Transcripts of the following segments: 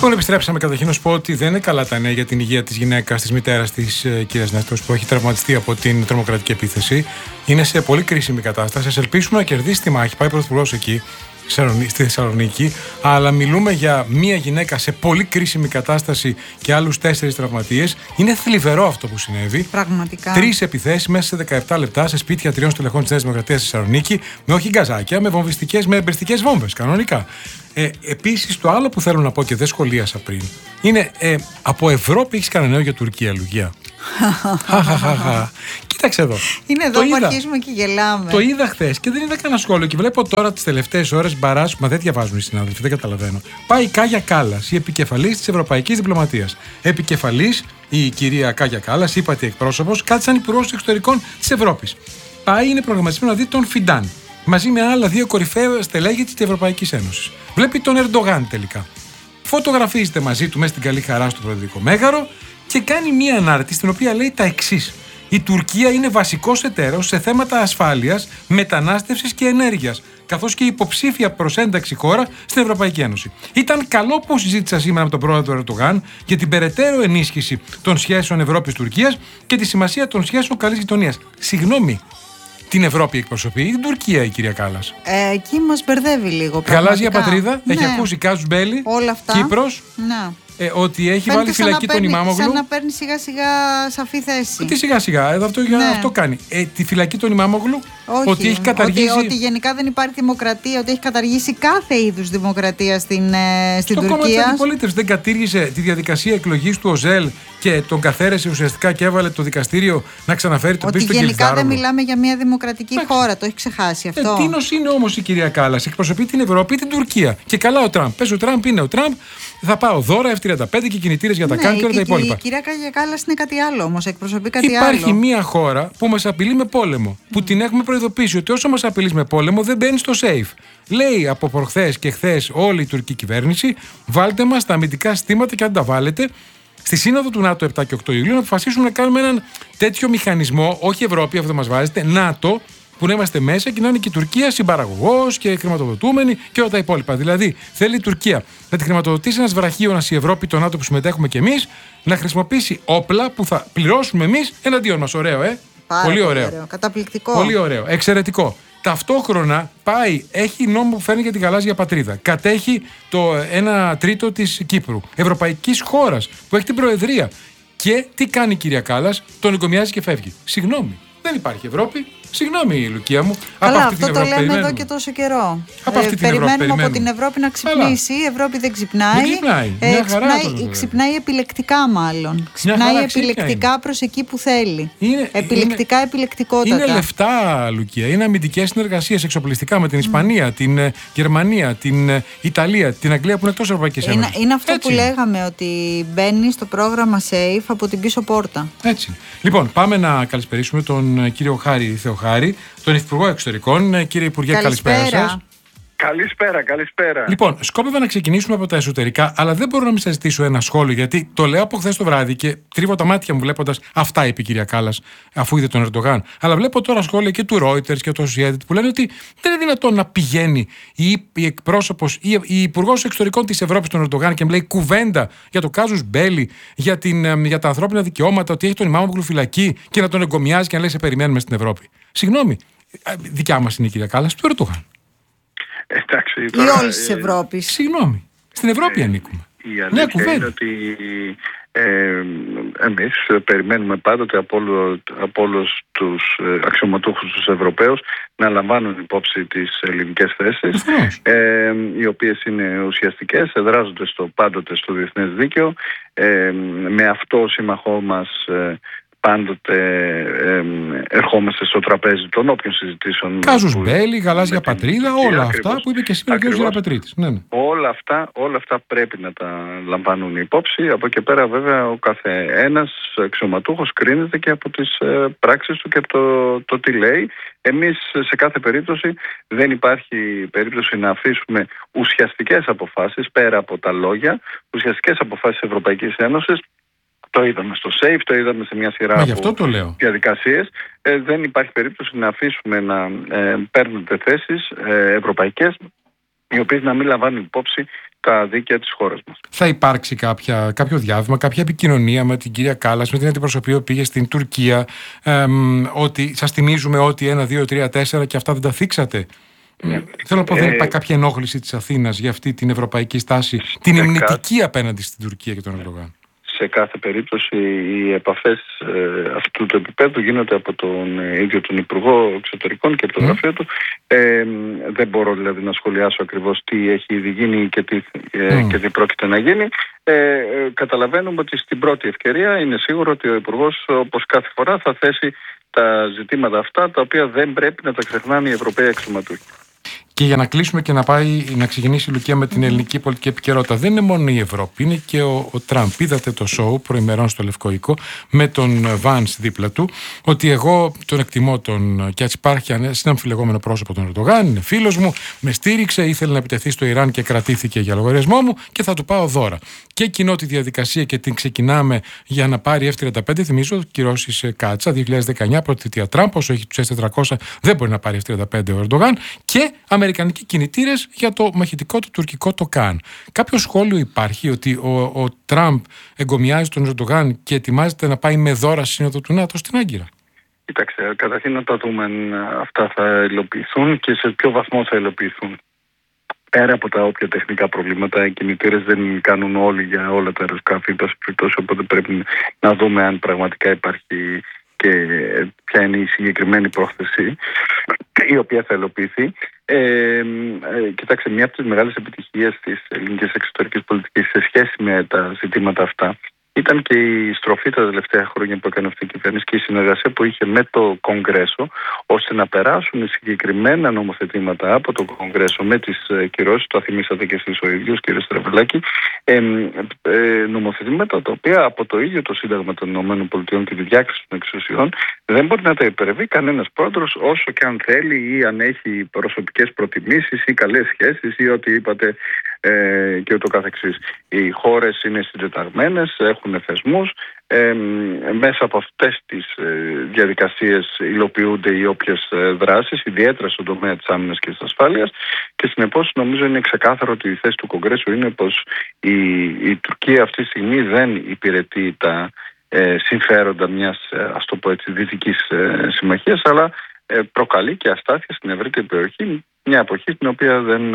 Λοιπόν, επιστρέψαμε. Καταρχήν να σου πω ότι δεν είναι καλά τα νέα για την υγεία της γυναίκας, της μητέρας της κυρίας Νέστος, που έχει τραυματιστεί από την τρομοκρατική επίθεση. Είναι σε πολύ κρίσιμη κατάσταση. Ας ελπίσουμε να κερδίσει τη μάχη. Πάει πρωθυπουργός εκεί, στη Θεσσαλονίκη. Αλλά μιλούμε για μία γυναίκα σε πολύ κρίσιμη κατάσταση και άλλους 4 τραυματίες. Είναι θλιβερό αυτό που συνέβη. Πραγματικά. 3 επιθέσεις μέσα σε 17 λεπτά σε σπίτια 3 στελεχών της Νέας Δημοκρατίας στη Θεσσαλονίκη. Με όχι γκαζάκια, με εμπριστικές βόμβες κανονικά. Επίσης, το άλλο που θέλω να πω και δεν σχολίασα πριν είναι από Ευρώπη έχεις κανένα νέο για Τουρκία, Λουκία? Κοίταξε εδώ. Είναι εδώ που αρχίζουμε και γελάμε. Το είδα χθες και δεν είδα κανένα σχόλιο. Και βλέπω τώρα τις τελευταίες ώρες μπαράς, μα δεν διαβάζουν οι συνάδελφοι, δεν καταλαβαίνω. Πάει η Κάγια Κάλλας, η επικεφαλής της Ευρωπαϊκής Διπλωματίας. Επικεφαλής η κυρία Κάγια Κάλλας, είπατε εκπρόσωπος, κάτι σαν υπουργός εξωτερικών της Ευρώπης. Πάει, είναι προγραμματισμένο να δει τον Φιντάν. Μαζί με άλλα 2 κορυφαία στελέχη της Ευρωπαϊκής Ένωσης. Βλέπει τον Ερντογάν τελικά. Φωτογραφίζεται μαζί του μέσα στην καλή χαρά στο Προεδρικό Μέγαρο και κάνει μία ανάρτηση στην οποία λέει τα εξής. Η Τουρκία είναι βασικός εταίρος σε θέματα ασφάλειας, μετανάστευσης και ενέργειας, καθώς και υποψήφια προς ένταξη χώρα στην Ευρωπαϊκή Ένωση. Ήταν καλό που συζήτησα σήμερα με τον πρόεδρο Ερντογάν για την περαιτέρω ενίσχυση των σχέσεων Ευρώπης-Τουρκίας και τη σημασία των σχέσεων καλής γειτονίας. Συγγνώμη. Την Ευρώπη εκπροσωπεί ή την Τουρκία η κυρία Κάλλας? Εκεί μας μπερδεύει λίγο. Γαλάζια πατρίδα, ναι. Έχει ακούσει Κάζους Μπέλι, όλα αυτά. Κύπρος, ναι. Ότι έχει βάλει φυλακή τον Ημάμογλου. Σαν να παίρνει σιγά σιγά σαφή θέση. Τι σιγά σιγά, αυτό κάνει. Τη φυλακή τον Ημάμογλου, όχι, ότι έχει καταργήσει. Ότι γενικά δεν υπάρχει δημοκρατία, ότι έχει καταργήσει κάθε είδους δημοκρατία στην Τουρκία. Το κόμμα της αντιπολίτευσης δεν κατήργησε τη διαδικασία εκλογής του ΟΖΕΛ και τον καθαίρεσε ουσιαστικά και έβαλε το δικαστήριο να ξαναφέρει τον πίσω στον Κιλτζάρογλου. Γενικά δεν μιλάμε για μια δημοκρατική χώρα, το έχει ξεχάσει αυτό. Τίνος είναι όμως η κυρία Κάλλας, εκπροσωπεί την Ευρώπη ή την Τουρκία. Και καλά ο Τραμπ. Πες ο Τραμπ είναι ο Τραμπ. Θα πάω δώρα, F-35 και κινητήρες για τα καν και όλα τα υπόλοιπα. Η κυρία Κάγια Κάλλας είναι κάτι άλλο όμως, εκπροσωπεί κάτι άλλο. Υπάρχει μια χώρα που μας απειλεί με πόλεμο, που την έχουμε προειδοποιήσει ότι όσο μας απειλείς με πόλεμο δεν μπαίνει στο safe. Λέει από προχθές και χθες όλη η τουρκική κυβέρνηση, βάλτε μας τα αμυντικά συστήματα και αν τα βάλετε. Στη σύνοδο του ΝΑΤΟ 7 και 8 Ιουλίου να αποφασίσουμε να κάνουμε έναν τέτοιο μηχανισμό, όχι Ευρώπη, αυτό μας βάζετε, ΝΑΤΟ, που να είμαστε μέσα και να είναι και η Τουρκία συμπαραγωγός και χρηματοδοτούμενη και όλα τα υπόλοιπα. Δηλαδή, θέλει η Τουρκία να τη χρηματοδοτήσει ένας βραχίωνας η Ευρώπη, το ΝΑΤΟ που συμμετέχουμε κι εμείς, να χρησιμοποιήσει όπλα που θα πληρώσουμε εμείς εναντίον μας. Ωραίο, πολύ ωραίο. Καταπληκτικό. Πολύ ωραίο. Εξαιρετικό. Ταυτόχρονα πάει, έχει νόμο που φέρνει για την γαλάζια πατρίδα. Κατέχει το 1/3 της Κύπρου. Ευρωπαϊκής χώρας που έχει την Προεδρία. Και τι κάνει η κυρία Κάλλας? Τον εγκομιάζει και φεύγει. Συγγνώμη, δεν υπάρχει Ευρώπη. Συγγνώμη, Λουκία μου. Καλά, αυτό το λέμε εδώ και τόσο καιρό. Περιμένουμε από την Ευρώπη να ξυπνήσει. Η Ευρώπη δεν ξυπνάει. Ξυπνάει επιλεκτικά, μάλλον. Ξυπνάει επιλεκτικά προς εκεί που θέλει. Επιλεκτικότατα. Είναι λεφτά, Λουκία. Είναι αμυντικές συνεργασίες εξοπλιστικά με την Ισπανία, την Γερμανία, την Ιταλία, την Αγγλία που είναι εκτός Ευρωπαϊκής Ένωσης. Είναι αυτό που λέγαμε, ότι μπαίνει στο πρόγραμμα SAFE από την πίσω πόρτα. Έτσι. Λοιπόν, πάμε να καλησπερίσουμε τον κύριο Χάρη Θεοχάρη, τον Υφυπουργό Εξωτερικών. Κύριε Υπουργέ, καλησπέρα σας. Καλησπέρα. Λοιπόν, σκόπευα να ξεκινήσουμε από τα εσωτερικά, αλλά δεν μπορώ να μην σας ζητήσω ένα σχόλιο, γιατί το λέω από χθες το βράδυ και τρίβω τα μάτια μου βλέποντας αυτά, είπε η κυρία Κάλλας, αφού είδε τον Ερντογάν. Αλλά βλέπω τώρα σχόλια και του Reuters και του Associated που λένε ότι δεν είναι δυνατόν να πηγαίνει η εκπρόσωπος ή η Υπουργός Εξωτερικών της Ευρώπης, τον Ερντογάν, και λέει κουβέντα για το Κάζους Μπέλι, για τα ανθρώπινα δικαιώματα, ότι έχει τον Ημάμογλου φυλακή και να τον εγκομιάζει και να λέει σε περιμένουμε στην Ευρώπη. Συγγνώμη, δικιά μας είναι η κυρία Κάλλας, του Ερντογάν. Εντάξει, ή όλης της Ευρώπης. Συγγνώμη. Στην Ευρώπη ανήκουμε. Η αλήθεια είναι ότι εμείς περιμένουμε πάντοτε από όλους τους αξιωματούχους τους Ευρωπαίους να λαμβάνουν υπόψη τις ελληνικές θέσεις, οι οποίες είναι ουσιαστικές, εδράζονται πάντοτε στο διεθνές δίκαιο. Με αυτό σύμμαχό μας πάντοτε ερχόμαστε στο τραπέζι των όποιων συζητήσεων. Κάζους Μπέλι, γαλάζια πατρίδα, όλα αυτά που είπε και σήμερα ο κ. Ζηραπετρίτης. Ναι. Όλα αυτά πρέπει να τα λαμβάνουν υπόψη. Από εκεί πέρα βέβαια ο κάθε ένας αξιωματούχος κρίνεται και από τις πράξεις του και από το τι λέει. Εμείς σε κάθε περίπτωση δεν υπάρχει περίπτωση να αφήσουμε ουσιαστικές αποφάσεις πέρα από τα λόγια, ουσιαστικές αποφάσεις της Ευρωπαϊκής Ένωσης. Το είδαμε στο SAFE, το είδαμε σε μια σειρά από διαδικασίες. Δεν υπάρχει περίπτωση να αφήσουμε να παίρνονται θέσεις ευρωπαϊκές, οι οποίες να μην λαμβάνουν υπόψη τα δίκαια της χώρας μας. Θα υπάρξει κάποιο διάβημα, κάποια επικοινωνία με την κυρία Κάλλας, με την αντιπροσωπεία που πήγε στην Τουρκία, ότι σας θυμίζουμε ότι 1, 2, 3, 4 και αυτά δεν τα θίξατε? Θέλω να πω, δεν υπάρχει κάποια ενόχληση της Αθήνας για αυτή την ευρωπαϊκή στάση, την υμνητική απέναντι στην Τουρκία και τον Ερντογάν? Σε κάθε περίπτωση οι επαφές αυτού του επίπεδου γίνονται από τον ίδιο τον Υπουργό Εξωτερικών και από το γραφείο του. Δεν μπορώ δηλαδή να σχολιάσω ακριβώς τι έχει ήδη γίνει και τι πρόκειται να γίνει. Καταλαβαίνουμε ότι στην πρώτη ευκαιρία είναι σίγουρο ότι ο Υπουργός, όπως κάθε φορά, θα θέσει τα ζητήματα αυτά τα οποία δεν πρέπει να τα ξεχνάνε οι Ευρωπαίοι αξιωματούχοι. Και για να κλείσουμε και να ξεκινήσει η Λουκία με την ελληνική πολιτική επικαιρότητα, δεν είναι μόνο η Ευρώπη, είναι και ο Τραμπ. Είδατε το σοου προημερών στο Λευκό Οίκο με τον Βάνς δίπλα του, ότι εγώ τον εκτιμώ και ας υπάρχει συναμφιλεγόμενο πρόσωπο τον Ερντογάν, είναι φίλος μου, με στήριξε, ήθελε να επιτεθεί στο Ιράν και κρατήθηκε για λογαριασμό μου και θα του πάω δώρα. Και κοινώ τη διαδικασία και την ξεκινάμε για να πάρει F-35, θυμίζω, κυρώσεις Κάτσα, 2019, πρώτη θητεία Τραμπ, όσο έχει τους S-400 δεν μπορεί να πάρει F-35 ο Ερντογάν, και αμερικανικοί κινητήρες για το μαχητικό του τουρκικό το ΚΑΝ. Κάποιο σχόλιο υπάρχει ότι ο Τραμπ εγκομιάζει τον Ερντογάν και ετοιμάζεται να πάει με δώρα στη Σύνοδο του ΝΑΤΟ στην Άγκυρα? Κοιτάξτε, καταρχήν να τα δούμε αν αυτά θα υλοποιηθούν και σε ποιο βαθμό θα υλοποιηθούν. Πέρα από τα όποια τεχνικά προβλήματα, οι κινητήρες δεν κάνουν όλοι για όλα τα αεροσκάφη, οπότε πρέπει να δούμε αν πραγματικά υπάρχει και ποια είναι η συγκεκριμένη πρόθεση η οποία θα υλοποιηθεί. Κοιτάξτε, μια από τις μεγάλες επιτυχίες της ελληνικής εξωτερικής πολιτικής σε σχέση με τα ζητήματα αυτά ήταν και η στροφή τα τελευταία χρόνια που έκανε αυτή η κυβέρνηση και η συνεργασία που είχε με το Κογκρέσο, ώστε να περάσουν συγκεκριμένα νομοθετήματα από το Κογκρέσο με τις κυρώσεις, το θυμήσατε και εσείς ο ίδιος, κύριε Στραβελάκη, νομοθετήματα τα οποία από το ίδιο το Σύνταγμα των ΗΠΑ και τη διάκριση των εξουσιών δεν μπορεί να τα υπερβεί κανένας πρόεδρος, όσο και αν θέλει ή αν έχει προσωπικές προτιμήσεις ή καλές σχέσεις ή ό,τι είπατε και ούτω καθεξής. Οι χώρες είναι συντεταγμένες, έχουν θεσμούς, μέσα από αυτές τις διαδικασίες υλοποιούνται οι όποιες δράσεις, ιδιαίτερα στον τομέα της άμυνας και της ασφάλειας, και συνεπώς νομίζω είναι ξεκάθαρο ότι η θέση του Κογκρέσου είναι πως η Τουρκία αυτή τη στιγμή δεν υπηρετεί τα συμφέροντα μιας, ας το πω έτσι, δυτικής συμμαχίας, αλλά προκαλεί και αστάθεια στην ευρύτερη περιοχή, μια εποχή στην οποία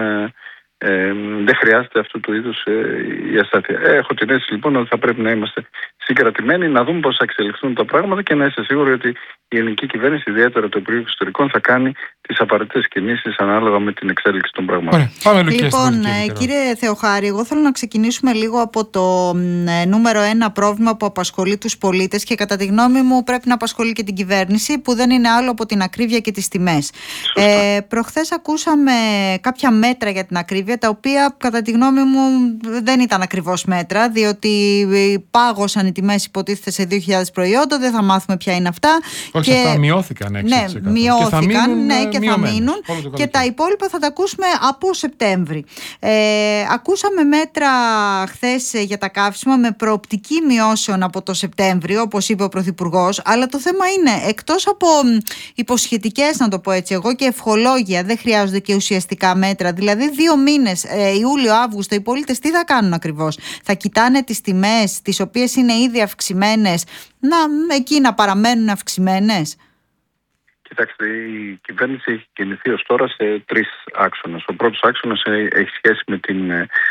δεν χρειάζεται αυτού του είδους η αστάθεια. Έχω την αίσθηση λοιπόν ότι θα πρέπει να είμαστε συγκρατημένοι, να δούμε πώς θα εξελιχθούν τα πράγματα και να είστε σίγουροι ότι η ελληνική κυβέρνηση, ιδιαίτερα το Υπουργείο Εξωτερικών, θα κάνει τις απαραίτητες κινήσεις ανάλογα με την εξέλιξη των πραγμάτων. Λοιπόν, κύριε Θεοχάρη, εγώ θέλω να ξεκινήσουμε λίγο από το νούμερο 1 πρόβλημα που απασχολεί τους πολίτες και κατά τη γνώμη μου πρέπει να απασχολεί και την κυβέρνηση, που δεν είναι άλλο από την ακρίβεια και τις τιμές. Προχθές ακούσαμε κάποια μέτρα για την ακρίβεια, τα οποία κατά τη γνώμη μου δεν ήταν ακριβώς μέτρα, διότι πάγωσαν οι τιμές, υποτίθεται, σε 2.000 προϊόντα, δεν θα μάθουμε ποια είναι αυτά. Όχι, αυτά μειώθηκαν 6%. Ναι, μειώθηκαν, και θα μείνουν. Και τα υπόλοιπα θα τα ακούσουμε από Σεπτέμβρη. Ακούσαμε μέτρα χθες για τα καύσιμα με προοπτική μειώσεων από το Σεπτέμβριο, όπως είπε ο Πρωθυπουργός. Αλλά το θέμα είναι, εκτός από υποσχετικές, να το πω έτσι εγώ, και ευχολόγια, δεν χρειάζονται και ουσιαστικά μέτρα. Δηλαδή, 2 μήνες, Ιούλιο-Αύγουστο, οι πολίτες τι θα κάνουν ακριβώς? Θα κοιτάνε τις τιμές, τις οποίες είναι ήδη αυξημένες, εκεί να παραμένουν αυξημένες? Κοιτάξτε, η κυβέρνηση έχει κινηθεί ως τώρα σε 3 άξονες. Ο πρώτος άξονας έχει σχέση με την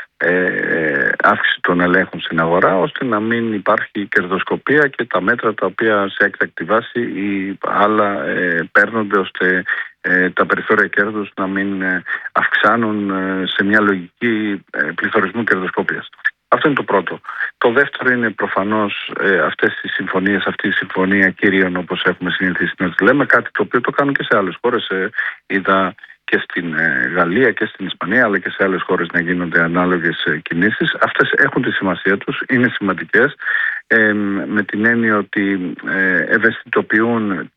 αύξηση των ελέγχων στην αγορά, ώστε να μην υπάρχει κερδοσκοπία και τα μέτρα τα οποία σε έκτακτη βάση ή άλλα παίρνονται ώστε τα περιθώρια κέρδους να μην αυξάνουν σε μια λογική πληθωρισμού κερδοσκοπίας. Αυτό είναι το πρώτο. Το δεύτερο είναι προφανώς αυτές οι συμφωνίες, αυτή η συμφωνία κυρίων, όπως έχουμε συνηθίσει να τις λέμε, κάτι το οποίο το κάνουν και σε άλλες χώρες. Είδα και στην Γαλλία και στην Ισπανία, αλλά και σε άλλες χώρες να γίνονται ανάλογες κινήσεις. Αυτές έχουν τη σημασία τους, είναι σημαντικές, με την έννοια ότι ευαισθητοποιούν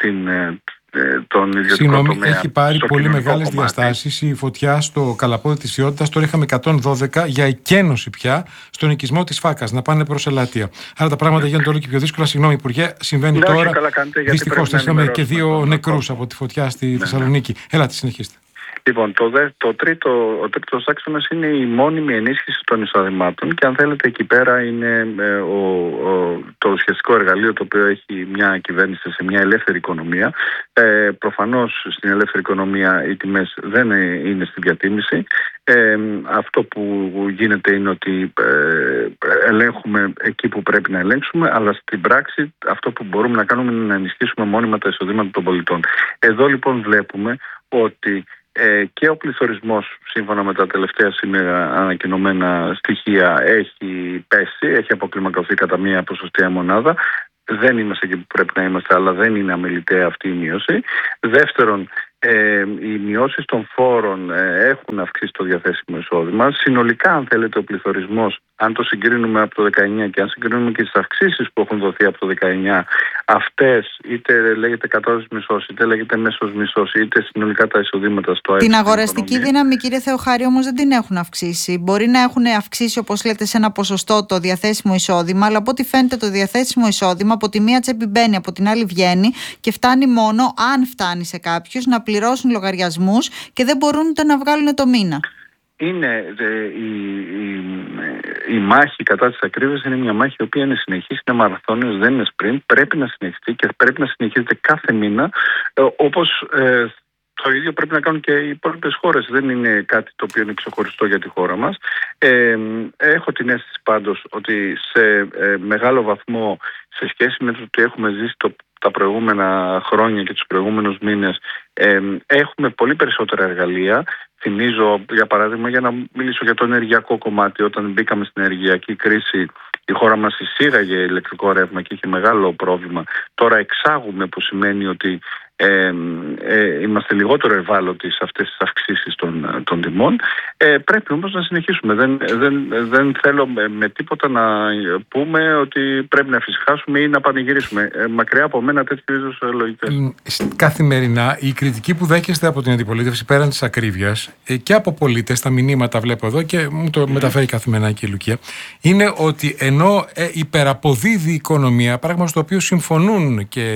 τον ιδιωτικό τομέα. Έχει πάρει πολύ μεγάλες διαστάσεις η φωτιά στο Καλαπόδι της Ιότητας. Τώρα είχαμε 112 για εκένωση πια στον οικισμό της Φάκας, να πάνε προς Ελάτια. Άρα τα πράγματα γίνονται όλο και πιο δύσκολα. Συγγνώμη, Υπουργέ, συμβαίνει τώρα. Δυστυχώς, είχαμε και 2 νεκρούς από τη φωτιά στη Θεσσαλονίκη. Ελάτε, συνεχίστε. Λοιπόν, ο τρίτος άξονας είναι η μόνιμη ενίσχυση των εισοδημάτων και αν θέλετε εκεί πέρα είναι το ουσιαστικό εργαλείο το οποίο έχει μια κυβέρνηση σε μια ελεύθερη οικονομία. Προφανώς στην ελεύθερη οικονομία οι τιμές δεν είναι στη διατίμηση. Αυτό που γίνεται είναι ότι ελέγχουμε εκεί που πρέπει να ελέγξουμε, αλλά στην πράξη αυτό που μπορούμε να κάνουμε είναι να ενισχύσουμε μόνιμα τα εισοδήματα των πολιτών. Εδώ λοιπόν βλέπουμε ότι και ο πληθωρισμός σύμφωνα με τα τελευταία σήμερα ανακοινωμένα στοιχεία έχει πέσει, έχει αποκλιμακωθεί κατά μία ποσοστιαία μονάδα. Δεν είμαστε εκεί που πρέπει να είμαστε, αλλά δεν είναι αμεληταία αυτή η μείωση. Δεύτερον, οι μειώσεις των φόρων έχουν αυξήσει το διαθέσιμο εισόδημα. Συνολικά, αν θέλετε, ο πληθωρισμός, αν το συγκρίνουμε από το 19 και αν συγκρίνουμε και τις αυξήσεις που έχουν δοθεί από το 19, αυτές είτε λέγεται κατώτατος μισθός, είτε λέγεται μέσος μισθός, είτε συνολικά τα εισοδήματα στο ΑΕΠ. Την αγοραστική δύναμη, κύριε Θεοχάρη, όμως δεν την έχουν αυξήσει. Μπορεί να έχουν αυξήσει, όπως λέτε, σε ένα ποσοστό το διαθέσιμο εισόδημα, αλλά από ό,τι φαίνεται το διαθέσιμο εισόδημα από τη μία τσέπη μπαίνει, από την άλλη βγαίνει και φτάνει μόνο, αν φτάνει σε κάποιους, να πληρώσουν λογαριασμούς και δεν μπορούν ούτε να βγάλουν το μήνα. Είναι η μάχη κατά της ακρίβειας, είναι μια μάχη η οποία είναι συνεχής, είναι μαραθώνιος, δεν είναι sprint, πρέπει να συνεχιστεί και πρέπει να συνεχίζεται κάθε μήνα, όπως το ίδιο πρέπει να κάνουν και οι υπόλοιπες χώρες. Δεν είναι κάτι το οποίο είναι ξεχωριστό για τη χώρα μας. Έχω την αίσθηση πάντως ότι σε μεγάλο βαθμό, σε σχέση με το ότι έχουμε ζήσει τα προηγούμενα χρόνια και τους προηγούμενους μήνες, έχουμε πολύ περισσότερα εργαλεία. Θυμίζω, για παράδειγμα, για να μιλήσω για το ενεργειακό κομμάτι, όταν μπήκαμε στην ενεργειακή κρίση, η χώρα μας εισήγαγε ηλεκτρικό ρεύμα και είχε μεγάλο πρόβλημα. Τώρα εξάγουμε, που σημαίνει ότι είμαστε λιγότερο ευάλωτοι σε αυτές τις αυξήσεις των τιμών. Πρέπει όμως να συνεχίσουμε. Δεν θέλω με τίποτα να πούμε ότι πρέπει να εφησυχάσουμε ή να πανηγυρίσουμε. Μακριά από μένα τέτοιου είδους λογικές. Καθημερινά η κριτική που δέχεστε από την αντιπολίτευση πέραν της ακρίβειας και από πολίτες, τα μηνύματα βλέπω εδώ και μου το μεταφέρει καθημερινά και η Λουκία, είναι ότι ενώ υπεραποδίδει η οικονομία, πράγμα στο οποίο συμφωνούν και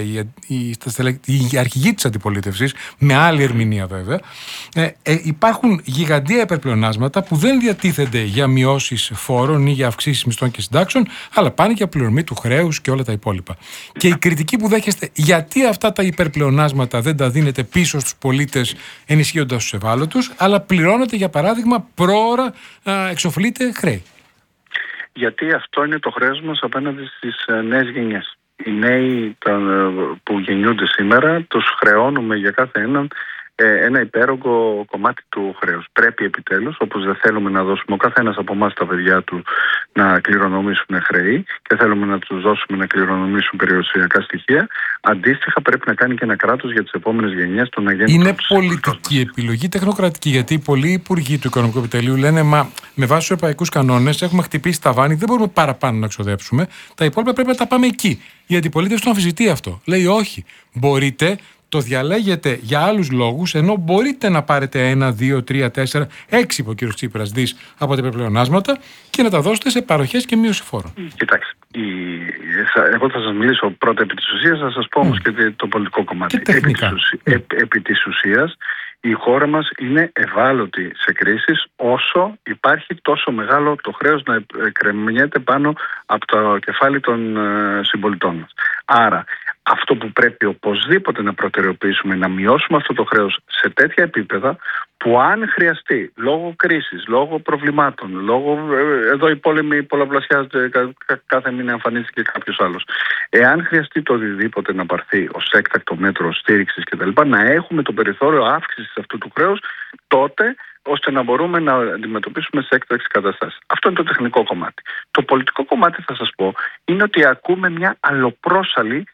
οι αρχηγοί της αντιπολίτευσης, με άλλη ερμηνεία βέβαια, υπάρχουν γιγαντία υπερπλεονάσματα που δεν διατίθενται για μειώσεις φόρων ή για αυξήσεις μισθών και συντάξεων, αλλά πάνε για πληρωμή του χρέους και όλα τα υπόλοιπα. Και η κριτική που δέχεστε, γιατί αυτά τα υπερπλεονάσματα δεν τα δίνετε πίσω στους πολίτες ενισχύοντας τους ευάλωτους, αλλά πληρώνετε, για παράδειγμα, πρόωρα εξοφλείτε χρέη. Γιατί αυτό είναι το χρέος μας απέναντι στις νέες γενιές. Οι νέοι που γεννιούνται σήμερα τους χρεώνουμε για κάθε έναν ένα υπέρογκο κομμάτι του χρέους. Πρέπει επιτέλους, όπως δεν θέλουμε να δώσουμε ο καθένας από εμάς τα παιδιά του να κληρονομήσουν χρέη και θέλουμε να τους δώσουμε να κληρονομήσουν περιουσιακά στοιχεία, αντίστοιχα πρέπει να κάνει και ένα κράτος για τις επόμενες γενιές των αγέννητων. Είναι πολιτική επιλογή, τεχνοκρατική, γιατί πολλοί υπουργοί του Οικονομικού Επιτελείου λένε μα με βάση τους ευρωπαϊκούς κανόνες έχουμε χτυπήσει τα βάνη, δεν μπορούμε παραπάνω να ξοδέψουμε, τα υπόλοιπα πρέπει να τα πάμε εκεί. Η αντιπολίτευση το αμφισβητεί αυτό. Λέει όχι, μπορείτε. Το διαλέγετε για άλλους λόγους, ενώ μπορείτε να πάρετε 1, 2, 3, 4, 6, είπε ο κ. Τσίπρας, δις από τα υπερπλεονάσματα και να τα δώσετε σε παροχές και μείωση φόρων. Κοιτάξτε, εγώ θα σας μιλήσω πρώτα επί της ουσίας, θα σας πω όμως και το πολιτικό κομμάτι. Επί της ουσίας, η χώρα μας είναι ευάλωτη σε κρίσεις όσο υπάρχει τόσο μεγάλο το χρέος να κρεμνιέται πάνω από το κεφάλι των συμπολιτών μας. Άρα, αυτό που πρέπει οπωσδήποτε να προτεραιοποιήσουμε, να μειώσουμε αυτό το χρέος σε τέτοια επίπεδα που αν χρειαστεί, λόγω κρίσης, λόγω προβλημάτων, εδώ οι πόλεμοι πολλαπλασιάζονται, κάθε μήνα εμφανίζεται και κάποιος άλλος. Εάν χρειαστεί το οτιδήποτε να πάρθει ως έκτακτο μέτρο στήριξης κτλ., να έχουμε το περιθώριο αύξησης αυτού του χρέους, τότε ώστε να μπορούμε να αντιμετωπίσουμε σε έκτακτες καταστάσεις. Αυτό είναι το τεχνικό κομμάτι. Το πολιτικό κομμάτι, θα σας πω, είναι ότι ακούμε μια αλλοπρόσαλη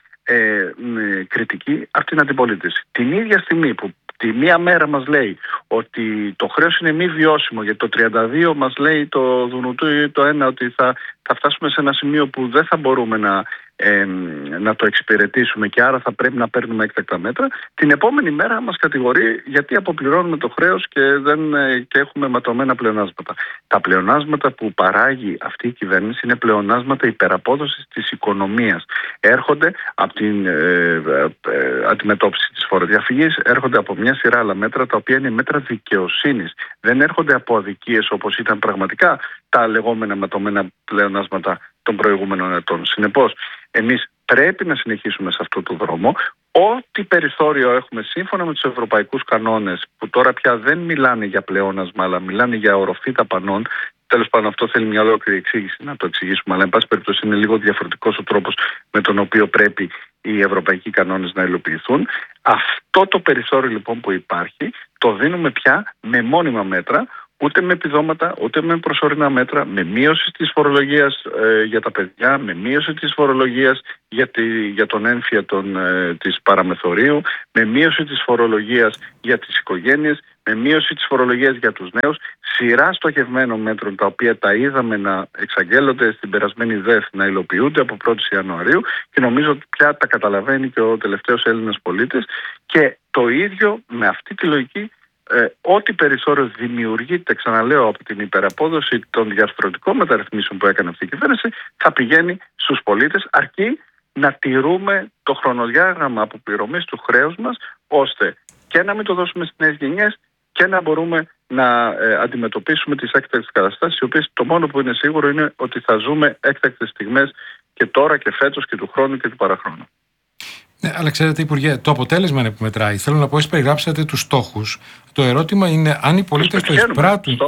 κριτική από την αντιπολίτευση. Την ίδια στιγμή που τη μία μέρα μας λέει ότι το χρέος είναι μη βιώσιμο, γιατί το 32 μας λέει το Δουνουτού ή το ένα ότι θα φτάσουμε σε ένα σημείο που δεν θα μπορούμε να το εξυπηρετήσουμε και άρα θα πρέπει να παίρνουμε έκτακτα μέτρα, την επόμενη μέρα μας κατηγορεί γιατί αποπληρώνουμε το χρέος και έχουμε ματωμένα πλεονάσματα. Τα πλεονάσματα που παράγει αυτή η κυβέρνηση είναι πλεονάσματα υπεραπόδοσης της οικονομίας. Έρχονται από την αντιμετώπιση της φοροδιαφυγής, έρχονται από μια σειρά άλλα μέτρα τα οποία είναι μέτρα δικαιοσύνης. Δεν έρχονται από αδικίες όπως ήταν πραγματικά τα λεγόμενα ματωμένα πλεονάσματα των προηγούμενων ετών. Συνεπώς, εμείς πρέπει να συνεχίσουμε σε αυτό το δρόμο. Ό,τι περιθώριο έχουμε σύμφωνα με τους ευρωπαϊκούς κανόνες, που τώρα πια δεν μιλάνε για πλεόνασμα, αλλά μιλάνε για οροφή ταπανών. Τέλος πάντων, αυτό θέλει μια ολόκληρη εξήγηση να το εξηγήσουμε, αλλά εν πάση περιπτώσει είναι λίγο διαφορετικός ο τρόπος με τον οποίο πρέπει οι ευρωπαϊκοί κανόνες να υλοποιηθούν. Αυτό το περιθώριο λοιπόν που υπάρχει, το δίνουμε πια με μόνιμα μέτρα, ούτε με επιδόματα, ούτε με προσωρινά μέτρα, με μείωση της φορολογίας για τα παιδιά, με μείωση της φορολογίας για τον έμφυα της παραμεθορίου, με μείωση της φορολογίας για τις οικογένειες, με μείωση της φορολογίας για τους νέους, σειρά στοχευμένων μέτρων τα οποία τα είδαμε να εξαγγέλλονται στην περασμένη ΔΕΘ, να υλοποιούνται από 1η Ιανουαρίου και νομίζω ότι πια τα καταλαβαίνει και ο τελευταίος Έλληνας πολίτης και το ίδιο με αυτή τη λογική. Ό,τι περιθώριο δημιουργείται, ξαναλέω, από την υπεραπόδοση των διαρθρωτικών μεταρρυθμίσεων που έκανε αυτή η κυβέρνηση, θα πηγαίνει στους πολίτες, αρκεί να τηρούμε το χρονοδιάγραμμα αποπληρωμής του χρέους μας, ώστε και να μην το δώσουμε στις νέες γενιές και να μπορούμε να αντιμετωπίσουμε τις έκτακτες καταστάσεις, οι οποίες το μόνο που είναι σίγουρο είναι ότι θα ζούμε έκτακτες στιγμές και τώρα και φέτος και του χρόνου και του παραχρόνου. Ναι, αλλά ξέρετε, Υπουργέ, το αποτέλεσμα είναι που μετράει. Θέλω να πω, εσείς περιγράψατε τους στόχους. Το ερώτημα είναι αν οι πολίτες το εισπράττουν.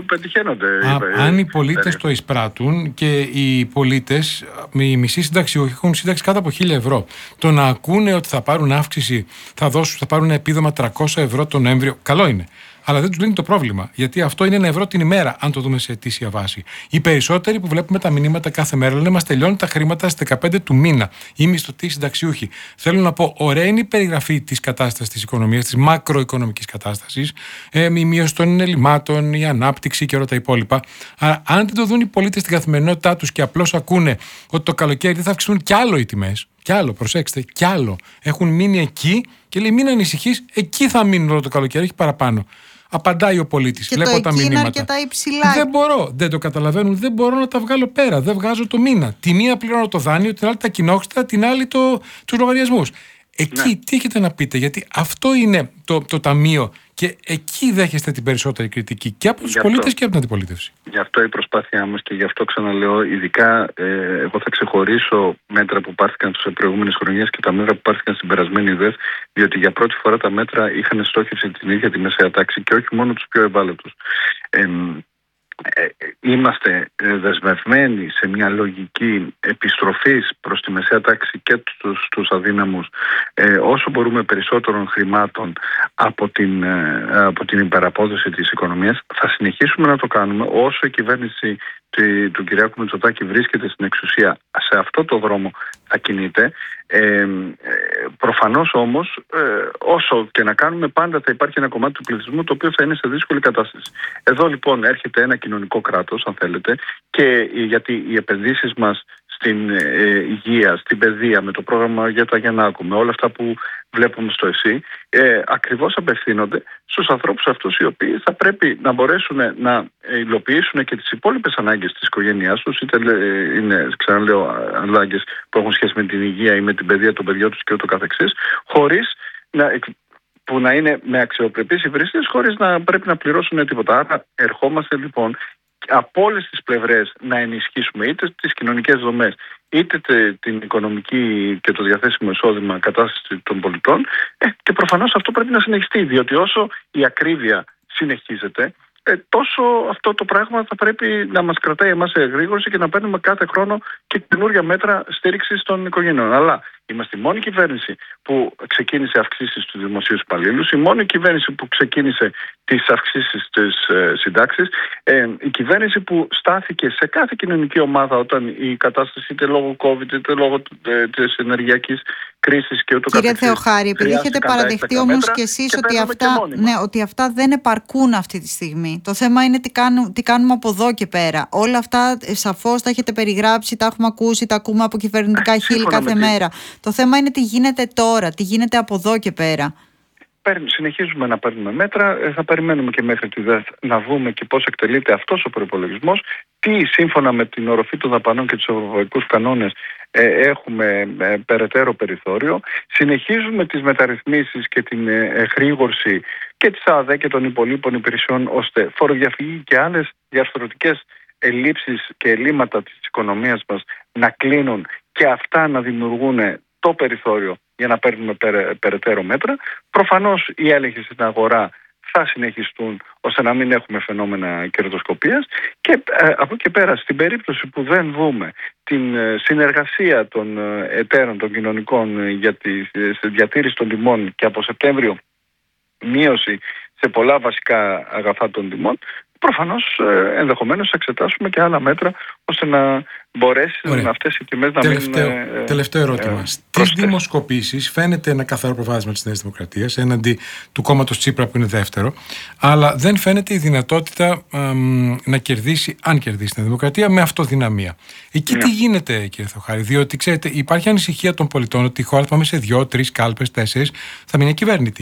Αν οι πολίτες το εισπράττουν και οι πολίτες, οι μισοί συνταξιούχοι, έχουν σύνταξη κάτω από 1.000 ευρώ. Το να ακούνε ότι θα πάρουν αύξηση, θα πάρουν επίδομα 300 ευρώ τον Νοέμβριο, καλό είναι. Αλλά δεν τους λύνει το πρόβλημα. Γιατί αυτό είναι 1 ευρώ την ημέρα, αν το δούμε σε ετήσια βάση. Οι περισσότεροι που βλέπουμε τα μηνύματα κάθε μέρα λένε μας τελειώνουν τα χρήματα στις 15 του μήνα. Οι μισθωτοί συνταξιούχοι. Θέλω να πω, ωραία είναι η περιγραφή της κατάστασης της οικονομίας, της μακροοικονομικής κατάστασης, η μείωση των ελλημάτων, η ανάπτυξη και όλα τα υπόλοιπα. Αλλά αν δεν το δουν οι πολίτες στην καθημερινότητά τους και απλώς ακούνε ότι το καλοκαίρι δεν θα αυξηθούν κι άλλο οι τιμές. Κι άλλο, προσέξτε, κι άλλο. Έχουν μείνει εκεί και λέει: μην ανησυχείς, εκεί θα μείνουν όλο το καλοκαίρι, όχι παραπάνω. Απαντάει ο πολίτης. Και βλέπω το τα μηνύματα. Είναι αρκετά υψηλά. Δεν το καταλαβαίνουν, δεν μπορώ να τα βγάλω πέρα. Δεν βγάζω το μήνα. Τη μία πληρώνω το δάνειο, την άλλη τα κοινόχρηστα, την άλλη τους λογαριασμούς. Εκεί τι έχετε να πείτε, γιατί αυτό είναι το ταμείο και εκεί δέχεστε την περισσότερη κριτική και από τους πολίτες και από την αντιπολίτευση. Γι' αυτό η προσπάθειά μας και γι' αυτό ξαναλέω, ειδικά εγώ θα ξεχωρίσω μέτρα που πάρθηκαν στις προηγούμενες χρονιές και τα μέτρα που πάρθηκαν στην περασμένη ΔΕΘ, διότι για πρώτη φορά τα μέτρα είχαν στόχευση την ίδια τη μεσαία τάξη και όχι μόνο τους πιο ευάλωτους. Είμαστε δεσμευμένοι σε μια λογική επιστροφής προς τη μεσαία τάξη και τους αδύναμους όσο μπορούμε περισσότερων χρημάτων από την υπεραπόδοση της οικονομίας. Θα συνεχίσουμε να το κάνουμε όσο η κυβέρνηση του Κυριάκου Μητσοτάκη βρίσκεται στην εξουσία. Σε αυτό το δρόμο θα κινείται. Προφανώς όμως όσο και να κάνουμε πάντα θα υπάρχει ένα κομμάτι του πληθυσμού το οποίο θα είναι σε δύσκολη κατάσταση. Εδώ λοιπόν έρχεται ένα κοινωνικό κράτος, αν θέλετε, και γιατί οι επενδύσεις μας στην υγεία, στην παιδεία, με το πρόγραμμα για τα Γιαννάκου, με όλα αυτά που βλέπουμε στο ΕΣΥ, ακριβώς απευθύνονται στους ανθρώπους αυτούς οι οποίοι θα πρέπει να μπορέσουν να υλοποιήσουν και τις υπόλοιπες ανάγκες της οικογένειάς τους, είτε είναι, ξαναλέω, ανάγκες που έχουν σχέση με την υγεία ή με την παιδεία των παιδιών τους και ούτω καθεξής, χωρίς που να είναι με αξιοπρεπείς υπηρεσίες, χωρίς να πρέπει να πληρώσουν τίποτα. Άρα ερχόμαστε λοιπόν από όλες τις πλευρές να ενισχύσουμε είτε τις κοινωνικές δομές, είτε την οικονομική και το διαθέσιμο εισόδημα κατάσταση των πολιτών και προφανώς αυτό πρέπει να συνεχιστεί, διότι όσο η ακρίβεια συνεχίζεται, τόσο αυτό το πράγμα θα πρέπει να μας κρατάει εμάς σε εγρήγορση και να παίρνουμε κάθε χρόνο και καινούργια μέτρα στήριξης των οικογενειών. Αλλά Είμαστε η μόνη κυβέρνηση που ξεκίνησε αυξήσεις στους δημοσίους υπαλλήλους, η μόνη κυβέρνηση που ξεκίνησε τις αυξήσεις της συντάξης, η κυβέρνηση που στάθηκε σε κάθε κοινωνική ομάδα όταν η κατάσταση είτε λόγω COVID είτε λόγω της ενεργειακής κρίσης και ούτω καθεξής. Κύριε Θεοχάρη, επειδή έχετε παραδεχτεί όμως και εσείς ότι αυτά δεν επαρκούν αυτή τη στιγμή. Το θέμα είναι τι κάνουμε από εδώ και πέρα. Όλα αυτά σαφώς τα έχετε περιγράψει, τα έχουμε ακούσει, τα ακούμε από κυβερνητικά χείλη κάθε μέρα. Το θέμα είναι τι γίνεται τώρα, τι γίνεται από εδώ και πέρα. Συνεχίζουμε να παίρνουμε μέτρα. Θα περιμένουμε και μέχρι τη ΔΕΘ να δούμε και πώς εκτελείται αυτός ο προϋπολογισμός. Τι σύμφωνα με την οροφή των δαπανών και τους ευρωπαϊκούς κανόνες έχουμε περαιτέρω περιθώριο. Συνεχίζουμε τις μεταρρυθμίσεις και την εγρήγορση και της ΑΔΕ και των υπολείπων υπηρεσιών, ώστε φοροδιαφυγή και άλλες διαρθρωτικές ελλείψεις και ελλείμματα της οικονομίας μας να κλείνουν και αυτά να δημιουργούν το περιθώριο για να παίρνουμε περαιτέρω μέτρα. Προφανώς οι έλεγχοι στην αγορά θα συνεχιστούν ώστε να μην έχουμε φαινόμενα κερδοσκοπίας και από εκεί πέρα στην περίπτωση που δεν δούμε την συνεργασία των εταίρων των κοινωνικών για τη διατήρηση των τιμών και από Σεπτέμβριο μείωση σε πολλά βασικά αγαθά των τιμών, προφανώς ενδεχομένως εξετάσουμε και άλλα μέτρα ώστε να μπορέσουν αυτές οι τιμές να μην... Τελευταίο ερώτημα. Στις δημοσκοπήσεις φαίνεται ένα καθαρό προβάδισμα της Νέας Δημοκρατίας έναντι του κόμματος Τσίπρα που είναι δεύτερο, αλλά δεν φαίνεται η δυνατότητα να κερδίσει, αν κερδίσει την Δημοκρατία, με αυτοδυναμία. Εκεί τι γίνεται, κύριε Θεοχάρη? Διότι ξέρετε, υπάρχει ανησυχία των πολιτών ότι η χώρα θα πάμε σε 2, 3 κάλπες, 4 θα μείνει ακυβέρνητη.